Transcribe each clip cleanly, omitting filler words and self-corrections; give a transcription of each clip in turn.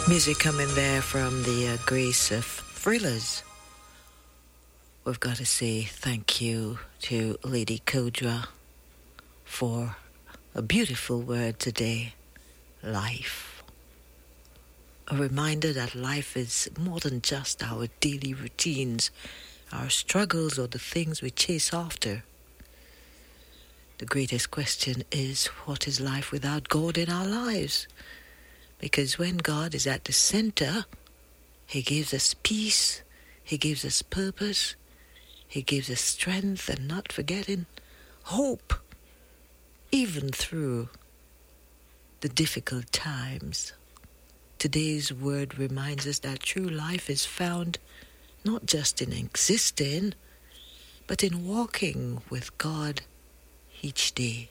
Music coming there from the Grace of Thrillers. We've got to say thank you to Lady Kodra for a beautiful word today, life. A reminder that life is more than just our daily routines, our struggles, or the things we chase after. The greatest question is, what is life without God in our lives? Because when God is at the center, He gives us peace, He gives us purpose, He gives us strength, and not forgetting, hope, even through the difficult times. Today's word reminds us that true life is found not just in existing, but in walking with God each day.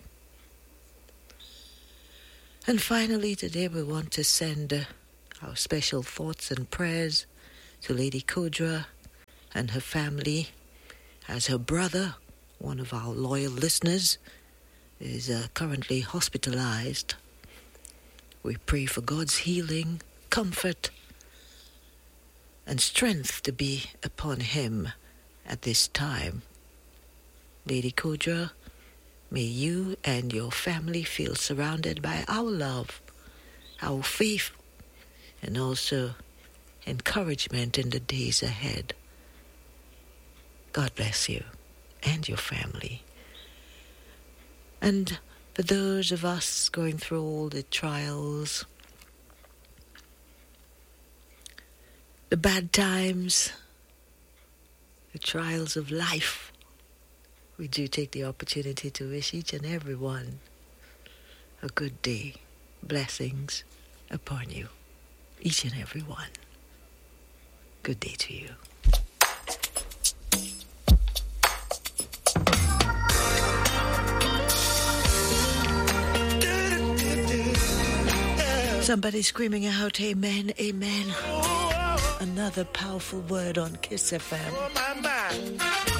And finally, today we want to send our special thoughts and prayers to Lady Kodra and her family, as her brother, one of our loyal listeners, is currently hospitalized. We pray for God's healing, comfort, and strength to be upon him at this time. Lady Kodra, may you and your family feel surrounded by our love, our faith, and also encouragement in the days ahead. God bless you and your family. And for those of us going through all the trials, the bad times, the trials of life, we do take the opportunity to wish each and every one a good day. Blessings upon you, each and every one. Good day to you. Somebody screaming out, amen, amen. Another powerful word on Kiss FM.